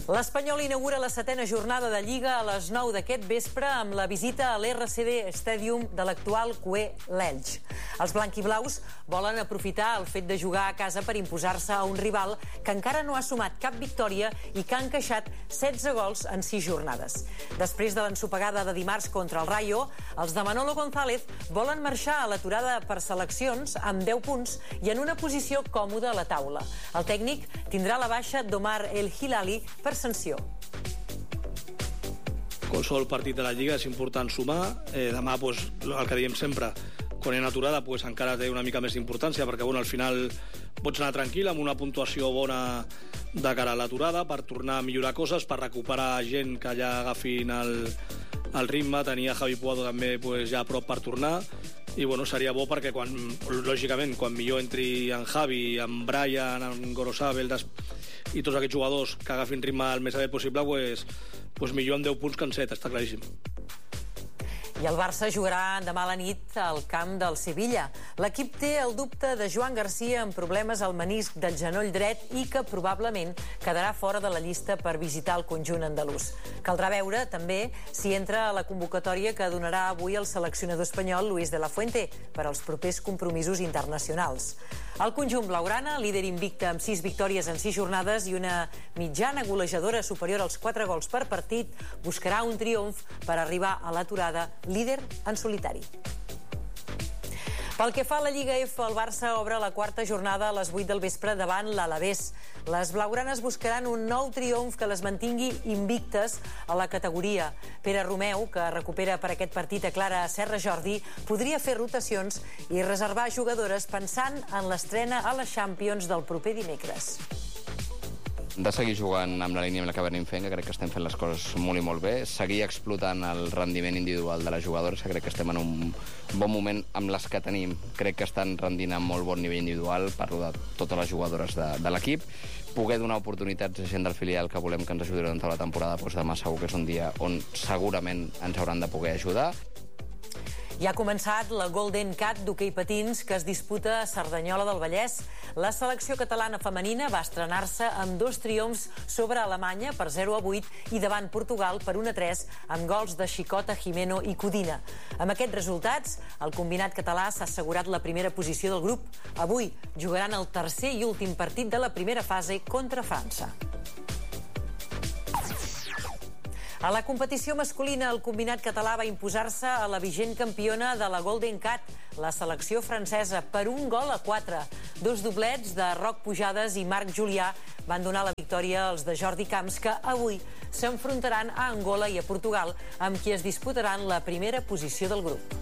L'Espanyol inaugura la 7ª jornada de Lliga a les 9 d'aquest vespre amb la visita a l'RCD Stadium de l'actual CUE l'Elx. Els blanquiblaus volen aprofitar el fet de jugar a casa per imposar-se a un rival que encara no ha sumat cap victòria i que ha encaixat 16 gols en 6 jornades. Després de l'ensopegada de dimarts contra el Rayo, els de Manolo González volen marxar a l'aturada per seleccions amb 10 punts i en una posició còmoda a la taula. El tècnic tindrà la baixa d'Omar El Hilali per sanció. Qualsevol partit de la Lliga és important sumar. Demà, el que diem sempre, quan hi ha aturada, encara té una mica més d'importància, perquè al final pots anar tranquil amb una puntuació bona de cara a l'aturada per tornar a millorar coses, per recuperar gent que ja agafin el ritme. Tenia Javi Puado també ja a prop per tornar, i seria bo perquè lògicament quan millor entri en Javi, en Brian, en Gorosabel i tots aquests jugadors que agafin ritme el més aviat possible, millor en 10 punts que en 7, està claríssim. I el Barça jugarà demà a la nit al camp del Sevilla. L'equip té el dubte de Joan Garcia amb problemes al menisc del genoll dret i que probablement quedarà fora de la llista per visitar el conjunt andalús. Caldrà veure també si entra a la convocatòria que donarà avui el seleccionador espanyol Luis de la Fuente per als propers compromisos internacionals. El conjunt blaugrana, líder invicte amb 6 victòries en 6 jornades i una mitjana golejadora superior als 4 gols per partit, buscarà un triomf per arribar a l'aturada líder en solitari. Pel que fa a la Lliga F, el Barça obre la 4ª jornada a les 8 del vespre davant l'Alavés. Les blaugranes buscaran un nou triomf que les mantingui invictes a la categoria. Pere Romeu, que recupera per aquest partit a Clara Serra Jordi, podria fer rotacions i reservar jugadores pensant en l'estrena a les Champions del proper dimecres. De seguir jugant amb la línia amb la que venim fent, que crec que estem fent les coses molt i molt bé, seguir explotant el rendiment individual de les jugadores, que crec que estem en un bon moment amb les que tenim. Crec que estan rendint a molt bon nivell individual, parlo de totes les jugadores de l'equip. Poder donar oportunitats a gent del filial que volem que ens ajudi durant tota la temporada, demà segur que és un dia on segurament ens hauran de poder ajudar. Ja ha començat la Golden Cat d'hoquei patins que es disputa a Cerdanyola del Vallès. La selecció catalana femenina va estrenar-se amb 2 triomfs sobre Alemanya per 0-8 i davant Portugal per 1-3 amb gols de Xicota, Jimeno i Codina. Amb aquests resultats, el combinat català s'ha assegurat la primera posició del grup. Avui jugaran el tercer i últim partit de la primera fase contra França. A la competició masculina, el combinat català va imposar-se a la vigent campiona de la Golden Cat, la selecció francesa, per 1-4. 2 doblets de Roc Pujades i Marc Julià van donar la victòria als de Jordi Camps, que avui s'enfrontaran a Angola i a Portugal, amb qui es disputaran la primera posició del grup.